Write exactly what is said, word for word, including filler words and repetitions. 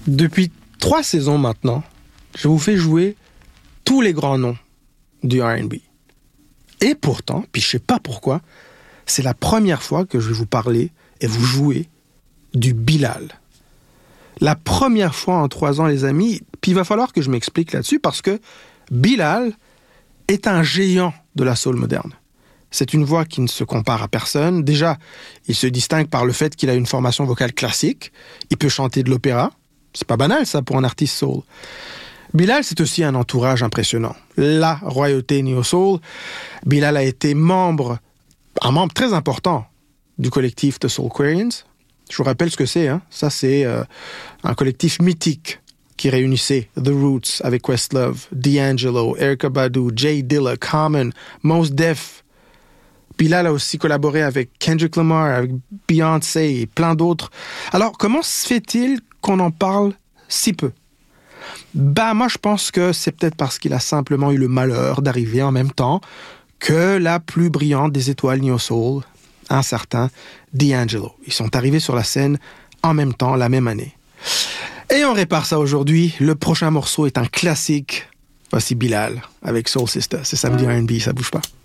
Depuis trois saisons maintenant, je vous fais jouer tous les grands noms du R and B. Et pourtant, puis je sais pas pourquoi, c'est la première fois que je vais vous parler et vous jouer du Bilal. La première fois en trois ans, les amis, puis il va falloir que je m'explique là-dessus parce que Bilal est un géant de la soul moderne. C'est une voix qui ne se compare à personne. Déjà, il se distingue par le fait qu'il a une formation vocale classique. Il peut chanter de l'opéra. C'est pas banal, ça, pour un artiste soul. Bilal, c'est aussi un entourage impressionnant. La royauté neo-soul. Bilal a été membre, un membre très important du collectif The Soulquarians. Je vous rappelle ce que c'est. Hein? Ça, c'est euh, un collectif mythique qui réunissait The Roots avec Questlove, D'Angelo, Erykah Badu, Jay Dilla, Common, Mos Def. Bilal a aussi collaboré avec Kendrick Lamar, avec Beyoncé et plein d'autres. Alors, comment se fait-il qu'on en parle si peu? Ben, moi, je pense que c'est peut-être parce qu'il a simplement eu le malheur d'arriver en même temps que la plus brillante des étoiles neo-soul, un certain D'Angelo. Ils sont arrivés sur la scène en même temps, la même année. Et on répare ça aujourd'hui. Le prochain morceau est un classique. Voici Bilal avec Soul Sister. C'est samedi R and B, ça bouge pas.